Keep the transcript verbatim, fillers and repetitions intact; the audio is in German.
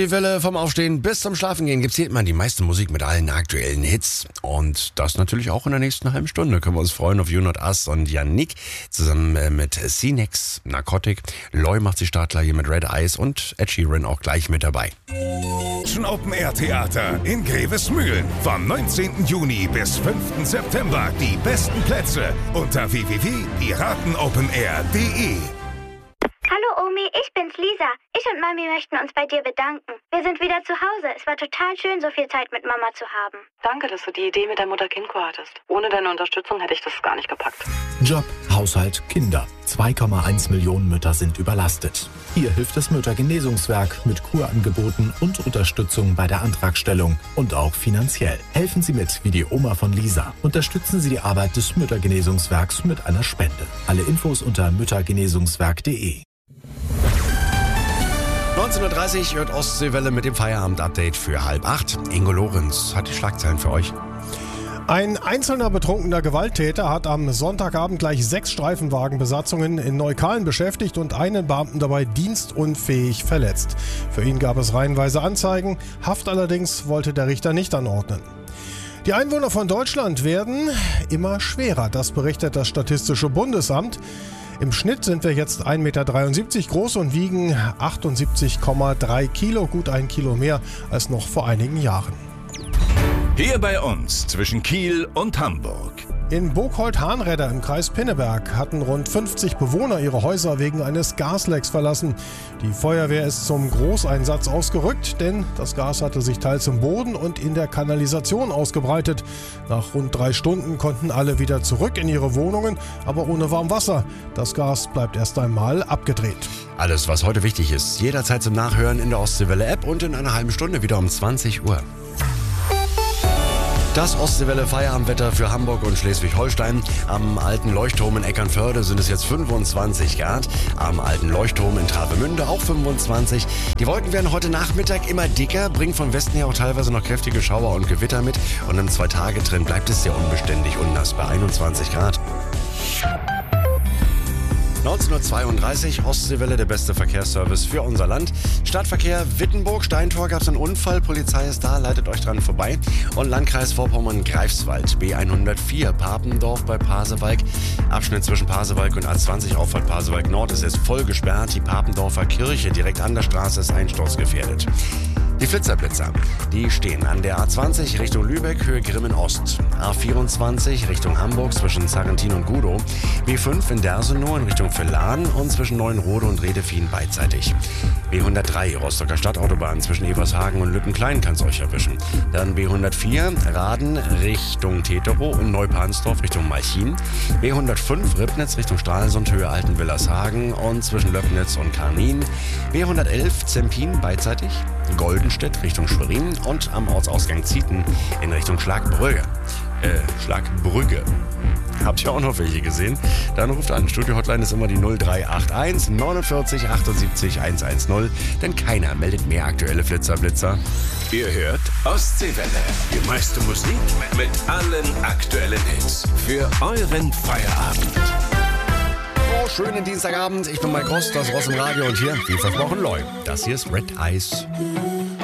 Die Welle vom Aufstehen bis zum Schlafengehen gibt's hier immer die meiste Musik mit allen aktuellen Hits. Und das natürlich auch in der nächsten halben Stunde. Können wir uns freuen auf You Not Us und Yannick zusammen äh, mit C-Nex, Narcotic. Loy macht sich startklar hier mit Red Eyes und Ed Sheeran auch gleich mit dabei. Open Air Theater in Grevesmühlen. Vom neunzehnten Juni bis fünften September. Die besten Plätze unter w w w punkt piratenopenair punkt de. Hallo Omi, ich bin's Lisa. Ich und Mami möchten uns bei dir bedanken. Wir sind wieder zu Hause. Es war total schön, so viel Zeit mit Mama zu haben. Danke, dass du die Idee mit der Mutter-Kind-Kur hattest. Ohne deine Unterstützung hätte ich das gar nicht gepackt. Job, Haushalt, Kinder. zwei Komma eins Millionen Mütter sind überlastet. Hier hilft das Müttergenesungswerk mit Kurangeboten und Unterstützung bei der Antragstellung und auch finanziell. Helfen Sie mit wie die Oma von Lisa. Unterstützen Sie die Arbeit des Müttergenesungswerks mit einer Spende. Alle Infos unter müttergenesungswerk punkt de. neunzehn Uhr dreißig hört Ostseewelle mit dem Feierabend-Update für halb acht. Ingo Lorenz hat die Schlagzeilen für euch. Ein einzelner betrunkener Gewalttäter hat am Sonntagabend gleich sechs Streifenwagenbesatzungen in Neukölln beschäftigt und einen Beamten dabei dienstunfähig verletzt. Für ihn gab es reihenweise Anzeigen, Haft allerdings wollte der Richter nicht anordnen. Die Einwohner von Deutschland werden immer schwerer, das berichtet das Statistische Bundesamt. Im Schnitt sind wir jetzt ein Meter dreiundsiebzig groß und wiegen achtundsiebzig Komma drei Kilo, gut ein Kilo mehr als noch vor einigen Jahren. Hier bei uns zwischen Kiel und Hamburg. In Burghold-Hahnredder im Kreis Pinneberg hatten rund fünfzig Bewohner ihre Häuser wegen eines Gaslecks verlassen. Die Feuerwehr ist zum Großeinsatz ausgerückt, denn das Gas hatte sich teils im Boden und in der Kanalisation ausgebreitet. Nach rund drei Stunden konnten alle wieder zurück in ihre Wohnungen, aber ohne Warmwasser. Das Gas bleibt erst einmal abgedreht. Alles, was heute wichtig ist, jederzeit zum Nachhören in der Ostseewelle-App und in einer halben Stunde wieder um zwanzig Uhr. Das Ostseewelle Feierabendwetter für Hamburg und Schleswig-Holstein. Am alten Leuchtturm in Eckernförde sind es jetzt fünfundzwanzig Grad. Am alten Leuchtturm in Travemünde auch fünfundzwanzig. Die Wolken werden heute Nachmittag immer dicker, bringen von Westen her auch teilweise noch kräftige Schauer und Gewitter mit. Und im Zwei-Tage-Trend bleibt es sehr unbeständig und nass bei einundzwanzig Grad. neunzehn Uhr zweiunddreißig, Ostseewelle, der beste Verkehrsservice für unser Land. Stadtverkehr Wittenburg, Steintor gab es einen Unfall, Polizei ist da, leitet euch dran vorbei. Und Landkreis Vorpommern-Greifswald, B hundertvier, Papendorf bei Pasewalk. Abschnitt zwischen Pasewalk und A zwanzig, Auffahrt Pasewalk Nord ist jetzt voll gesperrt. Die Papendorfer Kirche direkt an der Straße ist einsturzgefährdet. Die Flitzerblitzer, die stehen an der A zwanzig Richtung Lübeck, Höhe Grimmen Ost. A vierundzwanzig Richtung Hamburg zwischen Sarrentin und Gudow. B fünf in Dersenow in Richtung Villan und zwischen Neuenrode und Redefien beidseitig. B hundertdrei Rostocker Stadtautobahn zwischen Ebershagen und Lüttenklein kann es euch erwischen. Dann B hundertvier Raden Richtung Teterow und Neupahnsdorf Richtung Malchin. B hundertfünf Ribnitz Richtung Stralsund, Höhe Altenwillershagen und zwischen Löcknitz und Karnin. B hundertelf Zempin beidseitig. Goldenstedt Richtung Schwerin und am Ortsausgang Zieten in Richtung Schlagbrügge. Äh, Schlagbrügge. Habt ihr auch noch welche gesehen? Dann ruft an. Studio-Hotline ist immer die null drei acht eins neunundvierzig achtundsiebzig hundertzehn, denn keiner meldet mehr aktuelle Flitzerblitzer. Ihr hört Ostseewelle. Die meiste Musik mit allen aktuellen Hits. Für euren Feierabend. Oh, schönen Dienstagabend. Ich bin Mike Rost, das Ross im Radio und hier, wie versprochen, Loy. Das hier ist Red Eyes.